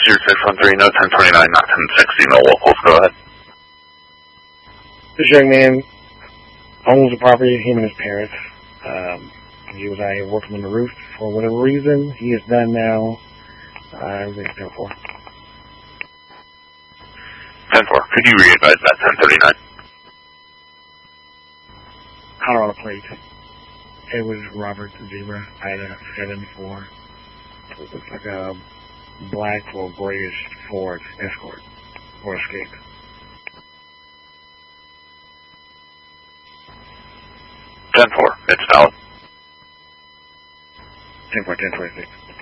0613, no 1029, not 1060, no locals, go ahead. This young man owns the property, him and his parents. He was out here working on the roof for whatever reason. He is done now. Everything's 10-4. 10-4, could you re-advise that 1039? Colorado plate. It was Robert Zebra. I had a 7-4. It looks like a black or grayish Ford Escort or Escape. 10-4, it's valid. 10-4, 10-26.